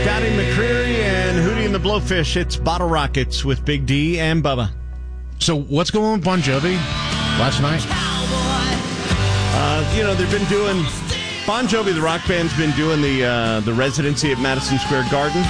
Scotty McCreery and Hootie and the Blowfish. It's Bottle Rockets with Big D and Bubba. So what's going on with Bon Jovi last night? They've been doing... Bon Jovi, the rock band's been doing the residency at Madison Square Garden.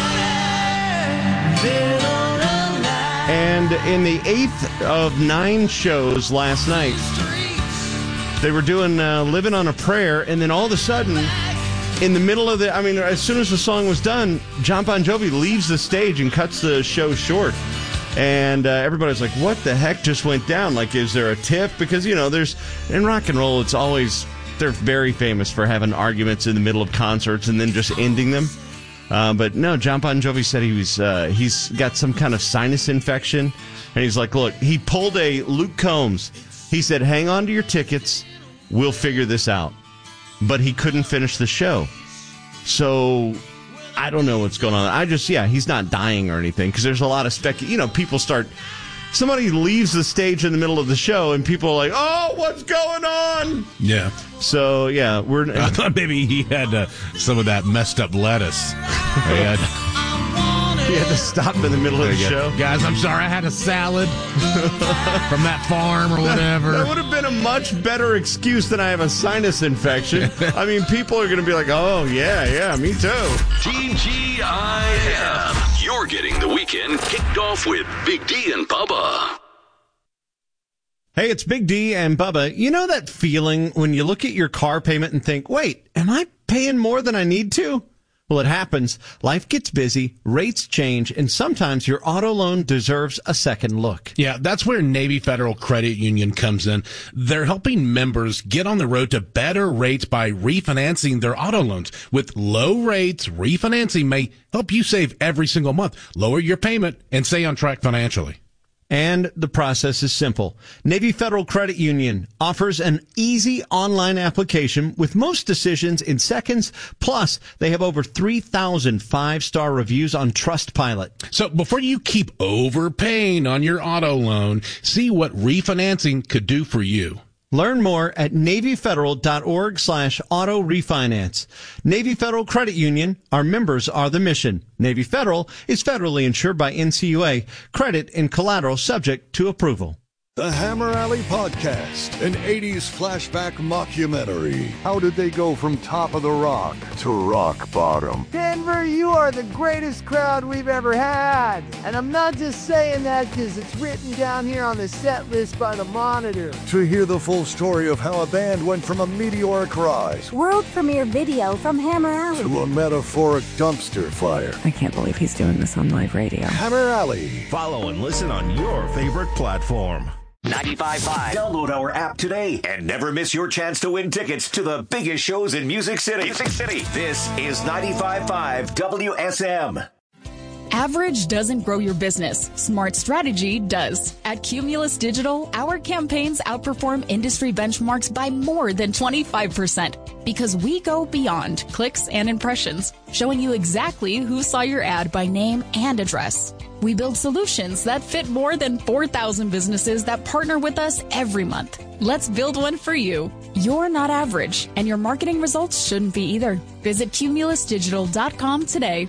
And in the 8th of 9 shows last night, they were doing Living on a Prayer, and then all of a sudden, in the middle of as soon as the song was done, John Bon Jovi leaves the stage and cuts the show short. And everybody's like, what the heck just went down? Like, is there a tiff? Because, there's, in rock and roll, it's always, they're very famous for having arguments in the middle of concerts and then just ending them. But no, John Bon Jovi said he's got some kind of sinus infection. And he's like, look, he pulled a Luke Combs. He said, hang on to your tickets. We'll figure this out. But he couldn't finish the show. So I don't know what's going on. He's not dying or anything, because there's a lot of people start, somebody leaves the stage in the middle of the show and people are like, oh, what's going on? Yeah. So, yeah, I thought maybe he had some of that messed up lettuce. He had to stop in the middle of the show. Guys, I'm sorry, I had a salad from that farm or whatever. That would have been a much better excuse than I have a sinus infection. People are going to be like, oh, yeah, me too. TGIF. You're getting the weekend kicked off with Big D and Bubba. Hey, it's Big D and Bubba. You know that feeling when you look at your car payment and think, wait, am I paying more than I need to? Well, it happens. Life gets busy, rates change, and sometimes your auto loan deserves a second look. Yeah, that's where Navy Federal Credit Union comes in. They're helping members get on the road to better rates by refinancing their auto loans. With low rates, refinancing may help you save every single month, lower your payment, and stay on track financially. And the process is simple. Navy Federal Credit Union offers an easy online application with most decisions in seconds. Plus, they have over 3,000 five-star reviews on Trustpilot. So before you keep overpaying on your auto loan, see what refinancing could do for you. Learn more at NavyFederal.org/auto refinance. Navy Federal Credit Union, our members are the mission. Navy Federal is federally insured by NCUA. Credit and collateral subject to approval. The Hammer Alley Podcast, an 80s flashback mockumentary. How did they go from top of the rock to rock bottom? Denver, you are the greatest crowd we've ever had. And I'm not just saying that because it's written down here on the set list by the Monitor. To hear the full story of how a band went from a meteoric rise, world premiere video from Hammer Alley, to a metaphoric dumpster fire. I can't believe he's doing this on live radio. Hammer Alley. Follow and listen on your favorite platform. 95.5. Download our app today and never miss your chance to win tickets to the biggest shows in Music City. This is 95.5 WSM. Average doesn't grow your business. Smart strategy does. At Cumulus Digital, our campaigns outperform industry benchmarks by more than 25% because we go beyond clicks and impressions, showing you exactly who saw your ad by name and address. We build solutions that fit more than 4,000 businesses that partner with us every month. Let's build one for you. You're not average, and your marketing results shouldn't be either. Visit cumulusdigital.com today.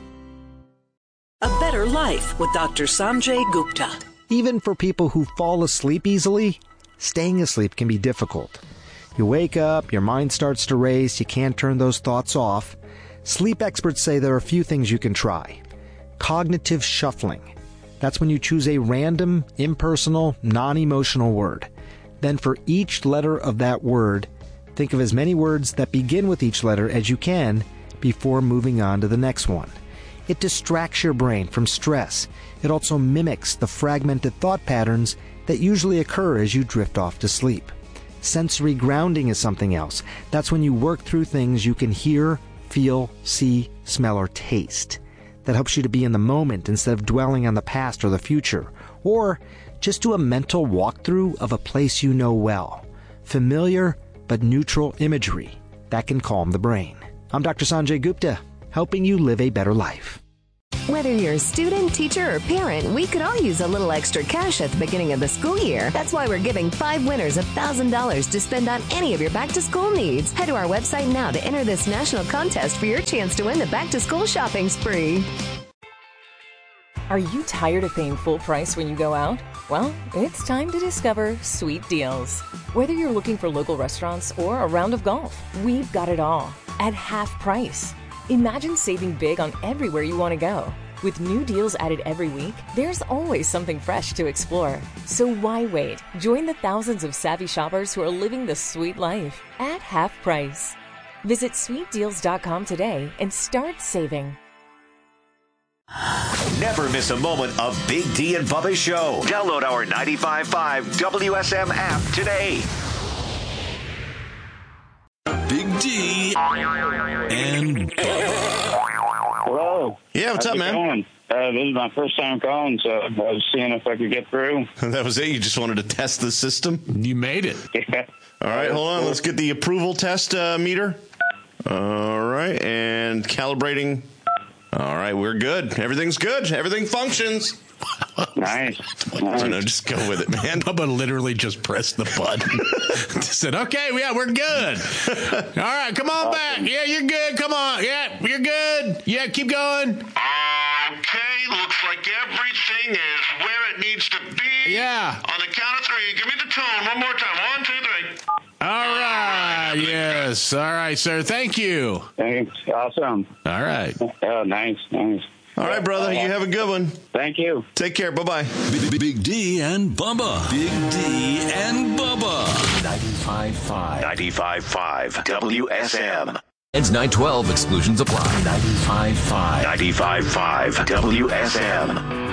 A Better Life with Dr. Sanjay Gupta. Even for people who fall asleep easily, staying asleep can be difficult. You wake up, your mind starts to race, you can't turn those thoughts off. Sleep experts say there are a few things you can try. Cognitive shuffling. That's when you choose a random, impersonal, non-emotional word. Then for each letter of that word, think of as many words that begin with each letter as you can before moving on to the next one. It distracts your brain from stress. It also mimics the fragmented thought patterns that usually occur as you drift off to sleep. Sensory grounding is something else. That's when you work through things you can hear, feel, see, smell, or taste. That helps you to be in the moment instead of dwelling on the past or the future. Or just do a mental walkthrough of a place you know well. Familiar but neutral imagery. That can calm the brain. I'm Dr. Sanjay Gupta, helping you live a better life. Whether you're a student, teacher, or parent, we could all use a little extra cash at the beginning of the school year. That's why we're giving 5 winners $1,000 to spend on any of your back-to-school needs. Head to our website now to enter this national contest for your chance to win the back-to-school shopping spree. Are you tired of paying full price when you go out? Well, it's time to discover Sweet Deals. Whether you're looking for local restaurants or a round of golf, we've got it all at half price. Imagine saving big on everywhere you want to go. With new deals added every week, there's always something fresh to explore. So why wait? Join the thousands of savvy shoppers who are living the sweet life at half price. Visit sweetdeals.com today and start saving. Never miss a moment of Big D and Bubba's show. Download our 95.5 WSM app today. Big D and Bubba. Hello. Yeah, what's up, man? Going? This is my first time calling, so I was seeing if I could get through. That was it? You just wanted to test the system? You made it. Yeah. All right, hold on. Let's get the approval test meter. All right, and calibrating. All right, we're good. Everything's good. Everything functions. Nice. No, just go with it, man. Bubba literally just pressed the button. Said, okay, yeah, we're good. All right, come on back. Yeah, you're good. Come on. Yeah, you're good. Yeah, keep going. Okay, looks like everything is where it needs to be. Yeah. On the count of 3, give me the tone one more time. 1, 2, 3. All right. Yes. All right, sir. Thank you. Thanks. Awesome. All right. Oh, nice. All right, brother. You have a good one. Thank you. Take care. Bye-bye. Big D and Bubba. Big D and Bubba. 95.5. 95.5 WSM. Ends 912. Exclusions apply. 95.5. 95.5 WSM.